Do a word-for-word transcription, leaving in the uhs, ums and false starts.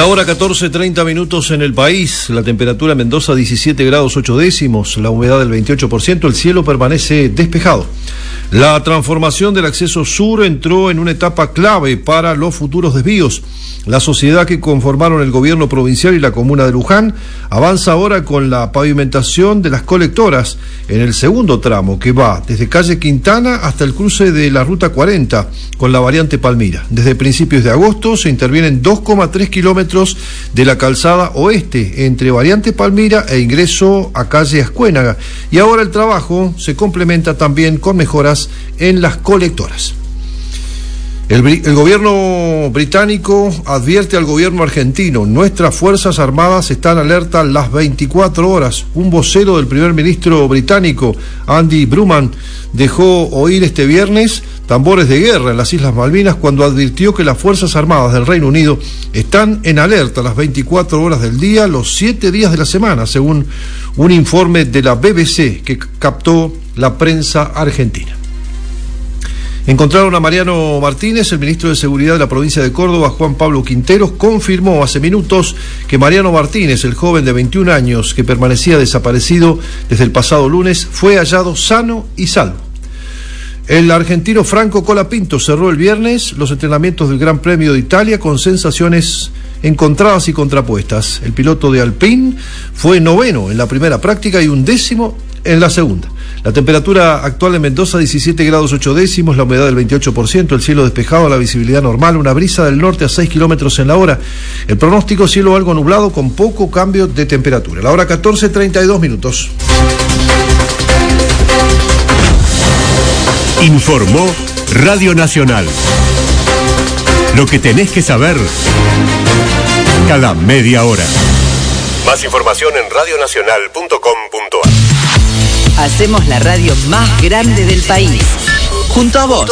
La hora catorce, treinta minutos en el país, la temperatura en Mendoza diecisiete grados ocho décimos, la humedad del veintiocho por ciento, el cielo permanece despejado. La transformación del acceso sur entró en una etapa clave para los futuros desvíos. La sociedad que conformaron el gobierno provincial y la comuna de Luján avanza ahora con la pavimentación de las colectoras en el segundo tramo, que va desde calle Quintana hasta el cruce de la ruta cuarenta con la variante Palmira. Desde principios de agosto se intervienen dos coma tres kilómetros de la calzada oeste entre variante Palmira e ingreso a calle Ascuénaga, y ahora el trabajo se complementa también con mejoras en las colectoras. El, el gobierno británico advierte al gobierno argentino: nuestras fuerzas armadas están alerta las veinticuatro horas. Un vocero del primer ministro británico, Andy Bruman, dejó oír este viernes tambores de guerra en las Islas Malvinas cuando advirtió que las fuerzas armadas del Reino Unido están en alerta las veinticuatro horas del día, los siete días de la semana, según un informe de la B B C que captó la prensa argentina. Encontraron a Mariano Martínez. El ministro de Seguridad de la provincia de Córdoba, Juan Pablo Quinteros, confirmó hace minutos que Mariano Martínez, el joven de veintiún años que permanecía desaparecido desde el pasado lunes, fue hallado sano y salvo. El argentino Franco Colapinto cerró el viernes los entrenamientos del Gran Premio de Italia con sensaciones encontradas y contrapuestas. El piloto de Alpine fue noveno en la primera práctica y un décimo en la segunda. La temperatura actual en Mendoza diecisiete grados ocho décimos, la humedad del veintiocho por ciento, el cielo despejado, la visibilidad normal, una brisa del norte a seis kilómetros en la hora. El pronóstico: cielo algo nublado con poco cambio de temperatura. La hora catorce, treinta y dos minutos. Informó Radio Nacional. Lo que tenés que saber cada media hora. Más información en radio nacional punto com punto a r. Hacemos la radio más grande del país, junto a vos.